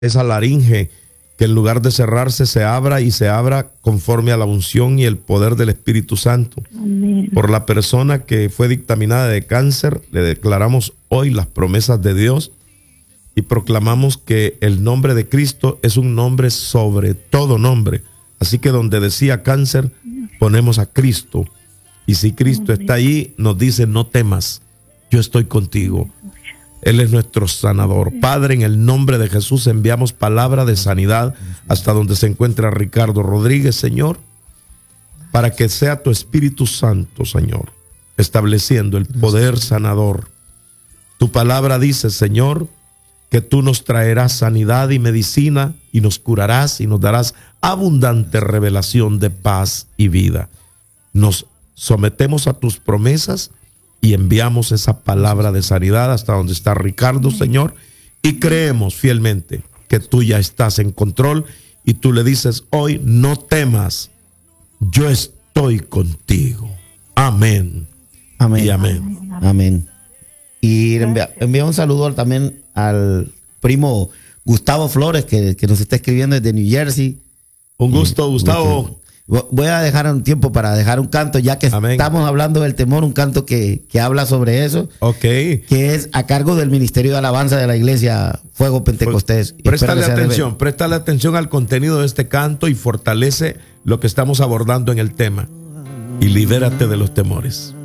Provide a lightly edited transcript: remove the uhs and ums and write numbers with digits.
esa laringe, que en lugar de cerrarse se abra y se abra conforme a la unción y el poder del Espíritu Santo. Amén. Por la persona que fue dictaminada de cáncer, le declaramos hoy las promesas de Dios y proclamamos que el nombre de Cristo es un nombre sobre todo nombre. Así que donde decía cáncer, ponemos a Cristo. Y si Cristo está ahí, nos dice: no temas, yo estoy contigo. Él es nuestro sanador. Padre, en el nombre de Jesús enviamos palabra de sanidad hasta donde se encuentra Ricardo Rodríguez, Señor, para que sea tu Espíritu Santo, Señor, estableciendo el poder sanador. Tu palabra dice, Señor, que tú nos traerás sanidad y medicina y nos curarás y nos darás abundante revelación de paz y vida. Nos sometemos a tus promesas y enviamos esa palabra de sanidad hasta donde está Ricardo, Señor, y creemos fielmente que tú ya estás en control y tú le dices hoy: no temas, yo estoy contigo. Amén. Amén. Y amén. Amén. Y envía un saludo también al primo Gustavo Flores, que nos está escribiendo desde New Jersey. Un gusto, Gustavo. Voy a dejar un tiempo para dejar un canto, ya que Amén. estamos hablando del temor, un canto que habla sobre eso, que es a cargo del Ministerio de Alabanza de la Iglesia Fuego Pentecostés. Préstale atención al contenido de este canto y fortalece lo que estamos abordando en el tema. Y libérate de los temores.